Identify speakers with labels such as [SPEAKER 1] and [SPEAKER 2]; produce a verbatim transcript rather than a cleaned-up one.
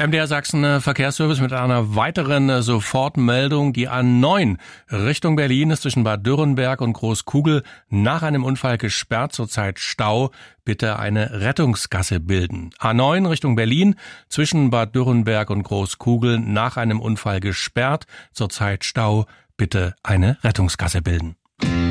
[SPEAKER 1] M D R Sachsen äh, Verkehrsservice mit einer weiteren äh, Sofortmeldung. Die A neun Richtung Berlin ist zwischen Bad Dürrenberg und Großkugel nach einem Unfall gesperrt, zurzeit Stau. Bitte eine Rettungsgasse bilden. A neun Richtung Berlin zwischen Bad Dürrenberg und Großkugel nach einem Unfall gesperrt, zurzeit Stau. Bitte eine Rettungsgasse bilden.